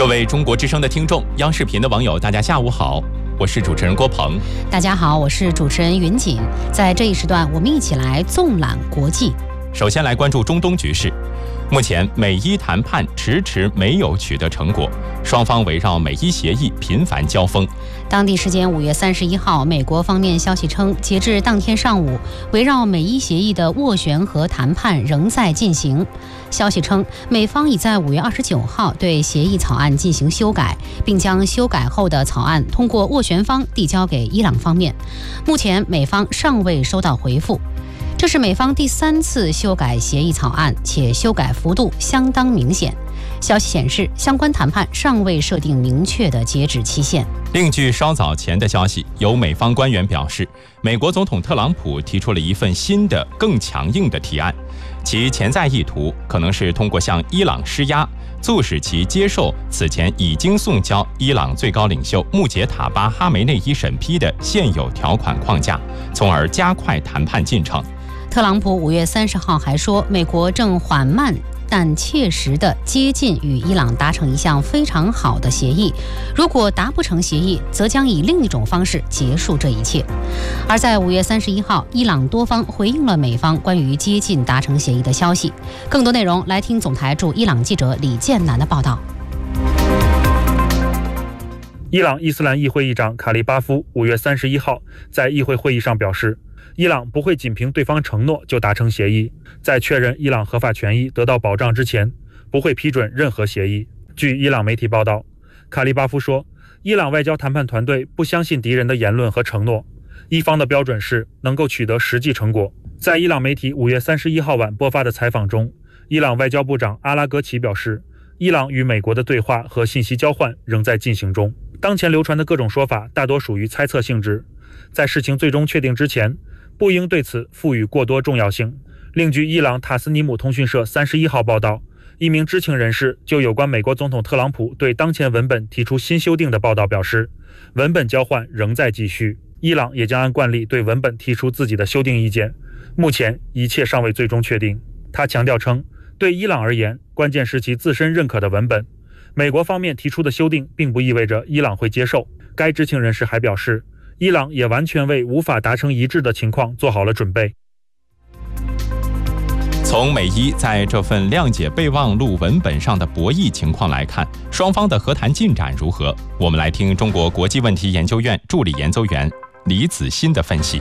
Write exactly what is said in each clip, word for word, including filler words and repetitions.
各位中国之声的听众，央视频的网友，大家下午好，我是主持人郭鹏。 大家好，我是主持人云锦。在这一时段，我们一起来纵览国际。 首先来关注中东局势。目前美伊谈判迟迟没有取得成果，双方围绕美伊协议频繁交锋。 当地时间五月三十一号，美国方面消息称，截至当天上午，围绕美伊协议的斡旋和谈判仍在进行。消息称，美方已在五月二十九号对协议草案进行修改，并将修改后的草案通过斡旋方递交给伊朗方面。目前美方尚未收到回复。这是美方第三次修改协议草案，且修改幅度相当明显。消息显示，相关谈判尚未设定明确的截止期限。 另据稍早前的消息，有美方官员表示，美国总统特朗普提出了一份新的、更强硬的提案，其潜在意图可能是通过向伊朗施压，促使其接受此前已经送交伊朗最高领袖穆杰塔巴·哈梅内伊审批的现有条款框架，从而加快谈判进程。 特朗普五月三十号还说，美国正缓慢但切实地接近与伊朗达成一项非常好的协议，如果达不成协议，则将以另一种方式结束这一切。而在五月三十一号，伊朗多方回应了美方关于接近达成协议的消息。更多内容来听总台驻伊朗记者李建南的报道。 伊朗伊斯兰议会议长卡利巴夫五月三十一号在议会会议上表示，伊朗不会仅凭对方承诺就达成协议，在确认伊朗合法权益得到保障之前，不会批准任何协议。据伊朗媒体报道，卡利巴夫说，伊朗外交谈判团队不相信敌人的言论和承诺，伊方的标准是能够取得实际成果。在伊朗媒体五月三十一号晚播发的采访中，伊朗外交部长阿拉格齐表示，伊朗与美国的对话和信息交换仍在进行中，当前流传的各种说法大多属于猜测性质，在事情最终确定之前，不应对此赋予过多重要性。另据伊朗塔斯尼姆通讯社三十一号报道，一名知情人士就有关美国总统特朗普对当前文本提出新修订的报道表示，文本交换仍在继续，伊朗也将按惯例对文本提出自己的修订意见，目前一切尚未最终确定。他强调称，对伊朗而言，关键是其自身认可的文本，美国方面提出的修订并不意味着伊朗会接受。该知情人士还表示，伊朗也完全为无法达成一致的情况做好了准备。 从美伊在这份谅解备忘录文本上的博弈情况来看，双方的和谈进展如何？我们来听中国国际问题研究院助理研究员李子欣的分析。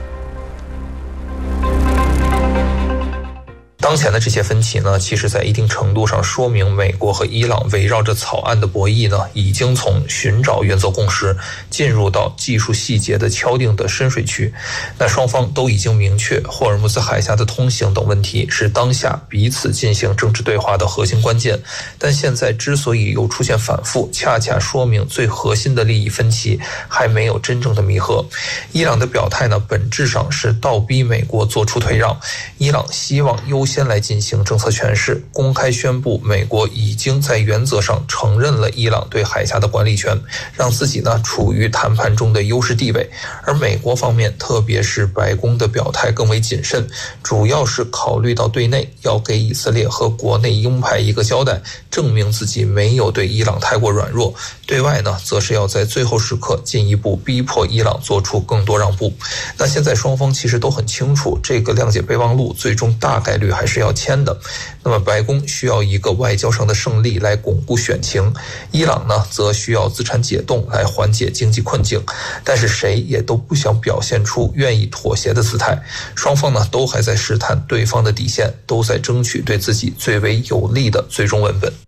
当前的这些分歧呢，其实在一定程度上说明美国和伊朗围绕着草案的博弈呢，已经从寻找原则共识进入到技术细节的敲定的深水区。那双方都已经明确，霍尔木兹海峡的通行等问题是当下彼此进行政治对话的核心关键。但现在之所以又出现反复，恰恰说明最核心的利益分歧还没有真正的弥合。伊朗的表态呢，本质上是倒逼美国做出退让。伊朗希望优先来进行政策诠释，公开宣布美国已经在原则上承认了伊朗对海峡的管理权，让自己呢处于谈判中的优势地位。而美国方面，特别是白宫的表态更为谨慎，主要是考虑到对内要给以色列和国内鹰派一个交代，证明自己没有对伊朗太过软弱；对外呢，则是要在最后时刻进一步逼迫伊朗做出更多让步。那现在双方其实都很清楚，这个谅解备忘录最终大概率还是要签的。那么白宫需要一个外交上的胜利来巩固选情，伊朗呢则需要资产解冻来缓解经济困境，但是谁也都不想表现出愿意妥协的姿态。双方呢都还在试探对方的底线，都在争取对自己最为有利的最终文本。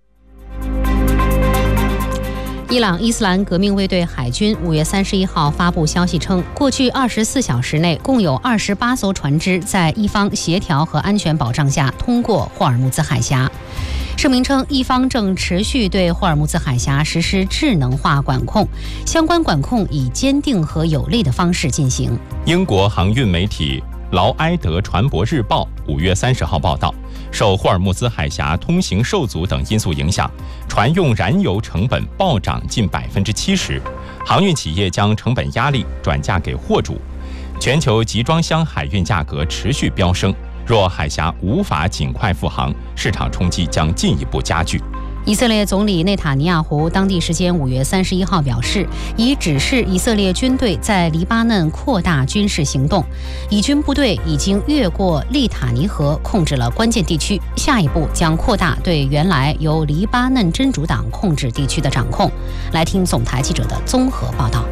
伊朗伊斯兰革命卫队海军五月三十一号发布消息称，过去二十四小时内，共有二十八艘船只在伊方协调和安全保障下通过霍尔木兹海峡。声明称，伊方正持续对霍尔木兹海峡实施智能化管控，相关管控以坚定和有力的方式进行。 英国航运媒体劳埃德船舶日报五月三十号报道，受霍尔木兹海峡通行受阻等因素影响，船用燃油成本暴涨近百分之七十，航运企业将成本压力转嫁给货主，全球集装箱海运价格持续飙升。若海峡无法尽快复航，市场冲击将进一步加剧。 以色列总理内塔尼亚胡当地时间五月三十一号表示，已指示以色列军队在黎巴嫩扩大军事行动，以军部队已经越过利塔尼河，控制了关键地区，下一步将扩大对原来由黎巴嫩真主党控制地区的掌控。来听总台记者的综合报道。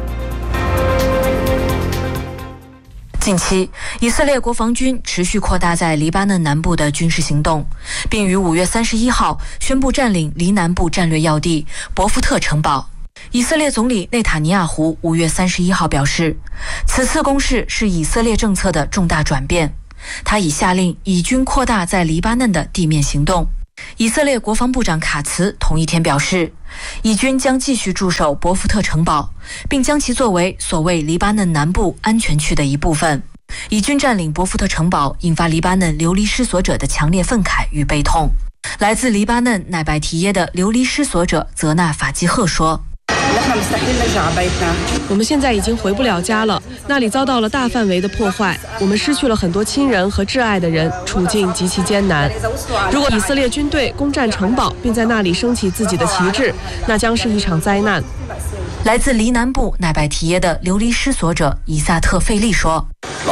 近期，以色列国防军持续扩大在黎巴嫩南部的军事行动，并于五月三十一号宣布占领黎南部战略要地博福特城堡。以色列总理内塔尼亚胡五月三十一号表示，此次攻势是以色列政策的重大转变，他已下令以军扩大在黎巴嫩的地面行动。以色列国防部长卡茨同一天表示，以军将继续驻守博福特城堡，并将其作为所谓黎巴嫩南部安全区的一部分。以军占领博福特城堡，引发黎巴嫩流离失所者的强烈愤慨与悲痛。来自黎巴嫩奈拜提耶的流离失所者泽纳法基赫说， 我们现在已经回不了家了，那里遭到了大范围的破坏，我们失去了很多亲人和挚爱的人，处境极其艰难。如果以色列军队攻占城堡，并在那里升起自己的旗帜，那将是一场灾难。 来自黎南部奈拜提耶的流离失所者以萨特费利说，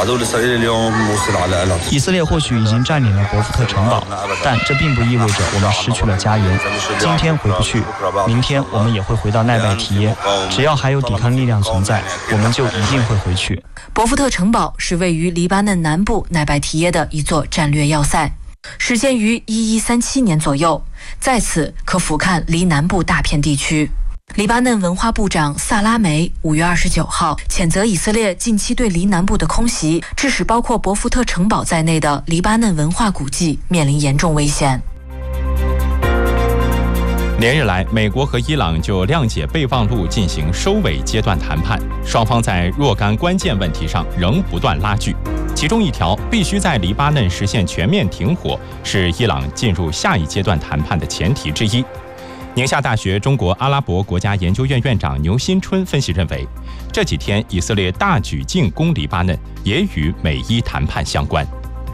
以色列或许已经占领了博福特城堡，但这并不意味着我们失去了家园。今天回不去，明天我们也会回到奈拜提耶。只要还有抵抗力量存在，我们就一定会回去。 博福特城堡是位于黎巴嫩南部奈拜提耶的一座战略要塞，始建于一一三七年左右，在此可俯瞰黎南部大片地区。黎巴嫩文化部长萨拉梅五月二十九号谴责以色列近期对黎南部的空袭，致使包括博福特城堡在内的黎巴嫩文化古迹面临严重危险。 连日来，美国和伊朗就谅解备忘录进行收尾阶段谈判，双方在若干关键问题上仍不断拉锯。其中一条必须在黎巴嫩实现全面停火，是伊朗进入下一阶段谈判的前提之一。宁夏大学中国阿拉伯国家研究院院长牛新春分析认为，这几天以色列大举进攻黎巴嫩，也与美伊谈判相关。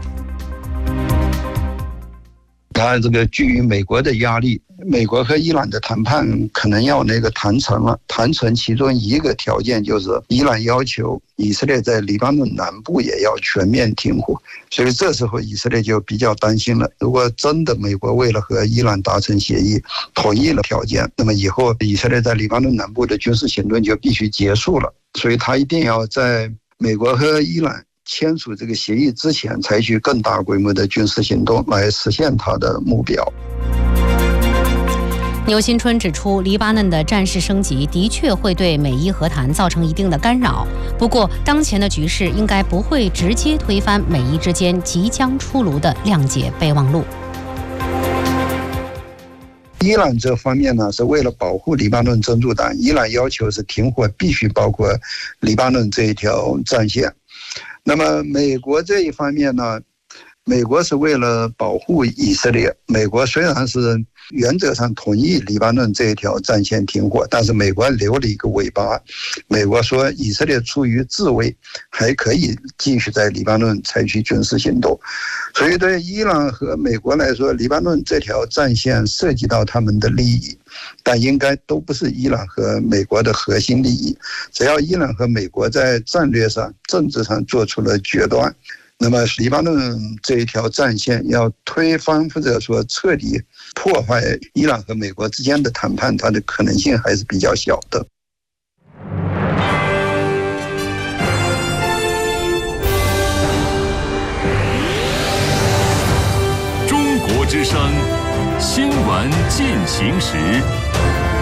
他这个基于美国的压力，美国和伊朗的谈判可能要那个谈成了，谈成其中一个条件就是伊朗要求以色列在黎巴嫩南部也要全面停火，所以这时候以色列就比较担心了。如果真的美国为了和伊朗达成协议，同意了条件，那么以后以色列在黎巴嫩南部的军事行动就必须结束了，所以他一定要在美国和伊朗签署这个协议之前采取更大规模的军事行动来实现他的目标。 牛新春指出，黎巴嫩的战事升级的确会对美伊和谈造成一定的干扰，不过当前的局势应该不会直接推翻美伊之间即将出炉的谅解备忘录。 伊朗这方面呢，是为了保护黎巴嫩真主党，伊朗要求是停火必须包括黎巴嫩这一条战线。那么美国这一方面呢，美国是为了保护以色列，美国虽然是原则上同意黎巴嫩这一条战线停火，但是美国留了一个尾巴，美国说以色列出于自卫还可以继续在黎巴嫩采取军事行动。所以对伊朗和美国来说，黎巴嫩这条战线涉及到他们的利益，但应该都不是伊朗和美国的核心利益。只要伊朗和美国在战略上、政治上做出了决断，那么黎巴嫩这一条战线要推翻或者说彻底破坏伊朗和美国之间的谈判，它的可能性还是比较小的。 中国之声，新闻进行时。